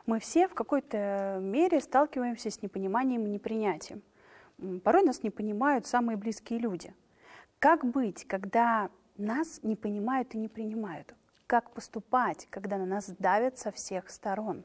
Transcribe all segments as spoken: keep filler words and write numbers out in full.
Мы все в какой-то мере сталкиваемся с непониманием и непринятием. Порой нас не понимают самые близкие люди. Как быть, когда нас не понимают и не принимают? Как поступать, когда на нас давят со всех сторон?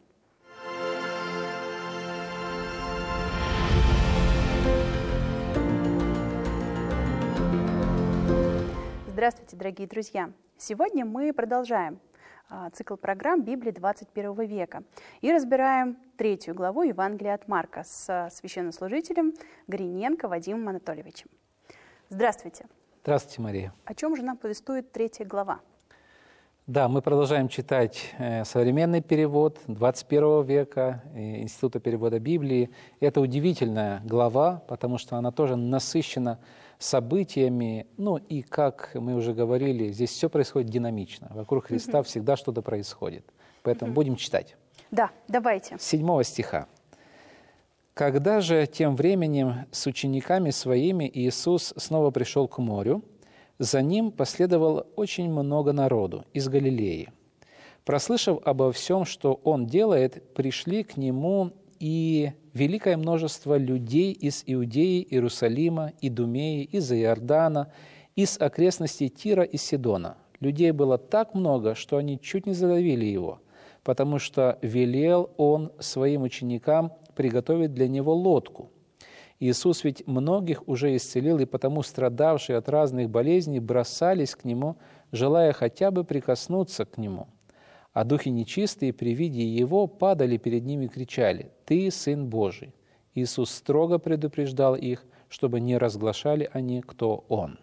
Здравствуйте, дорогие друзья! Сегодня мы продолжаем а, цикл программ Библии двадцать первого века и разбираем третью главу Евангелия от Марка с а, священнослужителем Гриненко Вадимом Анатольевичем. Здравствуйте! Здравствуйте, Мария! О чем же нам повествует третья глава? Да, мы продолжаем читать э, современный перевод двадцать первого века э, Института перевода Библии. Это удивительная глава, потому что она тоже насыщена событиями, ну и, как мы уже говорили, здесь все происходит динамично. Вокруг Христа угу. всегда что-то происходит. Поэтому угу. будем читать. Да, давайте. С седьмого стиха. «Когда же тем временем с учениками своими Иисус снова пришел к морю, за ним последовало очень много народу из Галилеи. Прослышав обо всем, что он делает, пришли к нему и великое множество людей из Иудеи, Иерусалима, Идумеи, из Иордана, из окрестностей Тира и Сидона. Людей было так много, что они чуть не задавили его, потому что велел он своим ученикам приготовить для него лодку. Иисус ведь многих уже исцелил, и потому страдавшие от разных болезней бросались к Нему, желая хотя бы прикоснуться к Нему. А духи нечистые при виде Его падали перед Ним и кричали: «Ты Сын Божий!» Иисус строго предупреждал их, чтобы не разглашали они, кто Он.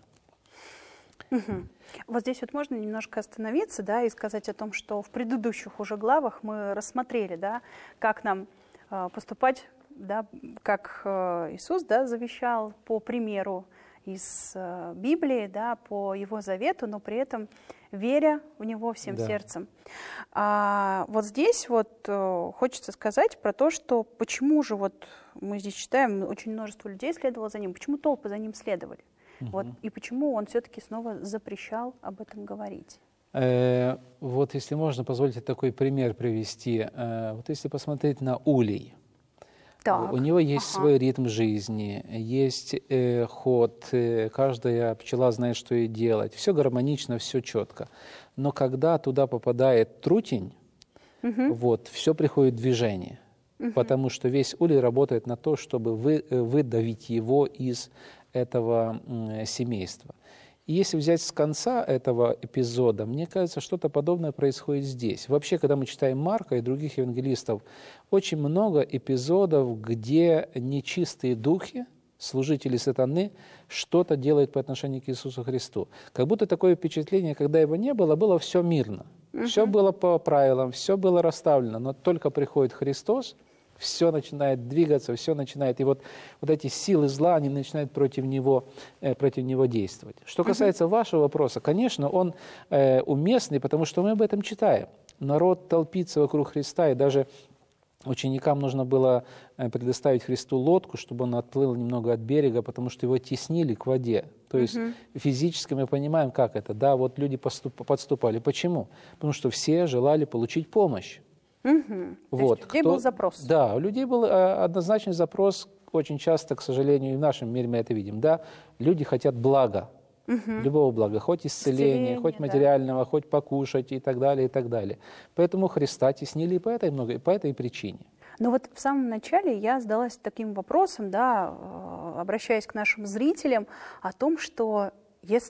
Угу. Вот здесь вот можно немножко остановиться, да, и сказать о том, что в предыдущих уже главах мы рассмотрели, да, как нам э, поступать, да, как э, Иисус, да, завещал по примеру из э, Библии, да, по Его завету, но при этом веря в Него всем да. сердцем. А вот здесь вот э, хочется сказать про то, что почему же вот мы здесь читаем, очень множество людей следовало за Ним, почему толпы за Ним следовали, угу. вот, и почему Он все-таки снова запрещал об этом говорить. Э, вот если можно, позвольте такой пример привести. Э, вот если посмотреть на улей, так. у него есть ага. свой ритм жизни, есть э, ход, э, каждая пчела знает, что ей делать. Все гармонично, все четко. Но когда туда попадает трутень, угу. вот, все приходит в движение. Угу. Потому что весь улей работает на то, чтобы вы, выдавить его из этого э, семейства. И если взять с конца этого эпизода, мне кажется, что-то подобное происходит здесь. Вообще, когда мы читаем Марка и других евангелистов, очень много эпизодов, где нечистые духи, служители сатаны, что-то делают по отношению к Иисусу Христу. Как будто такое впечатление, когда его не было, было все мирно. Uh-huh. Все было по правилам, все было расставлено, но только приходит Христос, все начинает двигаться, все начинает, и вот, вот эти силы зла, они начинают против него, э, против него действовать. Что касается uh-huh. вашего вопроса, конечно, он э, уместный, потому что мы об этом читаем. Народ толпится вокруг Христа, и даже ученикам нужно было предоставить Христу лодку, чтобы он отплыл немного от берега, потому что его теснили к воде. То есть uh-huh. физически мы понимаем, как это. Да, вот люди поступ, подступали. Почему? Потому что все желали получить помощь. Угу. Вот. То есть у людей Кто, был запрос. Да, у людей был однозначный запрос, очень часто, к сожалению, и в нашем мире мы это видим. Да, люди хотят блага, угу. любого блага, хоть исцеления, исцеление, хоть материального, да. хоть покушать и так далее, и так далее. Поэтому Христа теснили и по этой, много, и по этой причине. Но вот в самом начале я задалась таким вопросом, да, обращаясь к нашим зрителям, о том, что